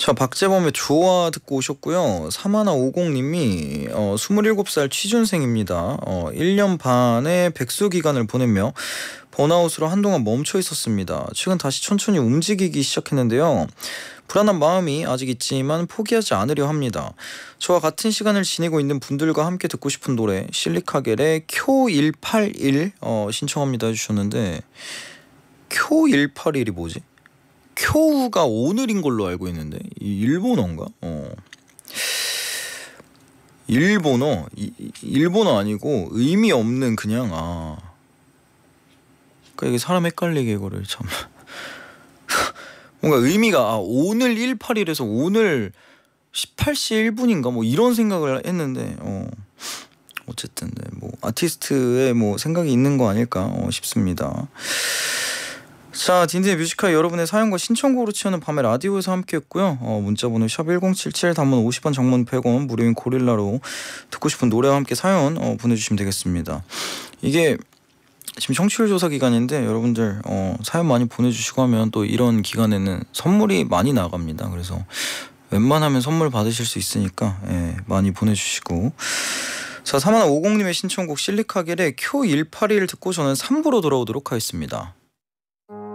자, 박재범의 좋아 듣고 오셨고요. 3150님이 27살 취준생입니다. 1년 반의 백수 기간을 보내며 번아웃으로 한동안 멈춰 있었습니다. 최근 다시 천천히 움직이기 시작했는데요. 불안한 마음이 아직 있지만 포기하지 않으려 합니다. 저와 같은 시간을 지내고 있는 분들과 함께 듣고 싶은 노래 실리카겔의 쿄181 신청합니다 해주셨는데, 쿄181이 뭐지? 쿄우가 오늘인 걸로 알고 있는데 일본어인가? 일본어 아니고 의미 없는 그냥 그러니까 이게 사람 헷갈리게 이거를 참 뭔가 의미가 오늘 181에서 오늘 18시 1분인가 뭐 이런 생각을 했는데 어쨌든 네, 뭐 아티스트의 뭐 생각이 있는 거 아닐까 싶습니다. 자, 딘딘의 뮤지컬 여러분의 사연과 신청곡으로 치우는 밤의 라디오에서 함께했고요. 문자번호 샵 1077, 단문 50원, 장문 100원, 무료인 고릴라로 듣고 싶은 노래와 함께 사연 보내주시면 되겠습니다. 이게 지금 청취율 조사 기간인데 여러분들 사연 많이 보내주시고 하면 또 이런 기간에는 선물이 많이 나갑니다. 그래서 웬만하면 선물 받으실 수 있으니까 많이 보내주시고. 자, 3150님의 신청곡 실리카겔의 쿄181 듣고 저는 3부로 돌아오도록 하겠습니다.